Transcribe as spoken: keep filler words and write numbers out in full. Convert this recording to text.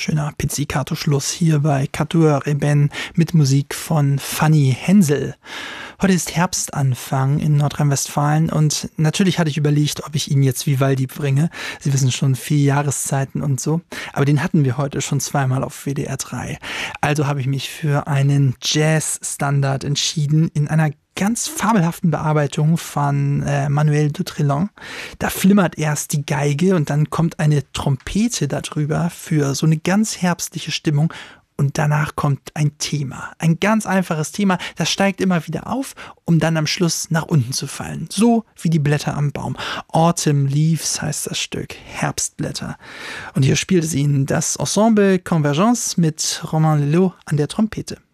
schöner Pizzicato-Schluss hier bei Quatuor Eben mit Musik von Fanny Hensel. Heute ist Herbstanfang in Nordrhein-Westfalen und natürlich hatte ich überlegt, ob ich Ihnen jetzt Vivaldi bringe. Sie wissen schon, vier Jahreszeiten und so. Aber den hatten wir heute schon zweimal auf W D R drei. Also habe ich mich für einen Jazz-Standard entschieden in einer ganz fabelhaften Bearbeitung von äh, Manuel Dutrillant. Da flimmert erst die Geige und dann kommt eine Trompete darüber für so eine ganz herbstliche Stimmung. Und danach kommt ein Thema, ein ganz einfaches Thema, das steigt immer wieder auf, um dann am Schluss nach unten zu fallen. So wie die Blätter am Baum. Autumn Leaves heißt das Stück, Herbstblätter. Und hier spielt es Ihnen das Ensemble Convergence mit Romain Lelot an der Trompete.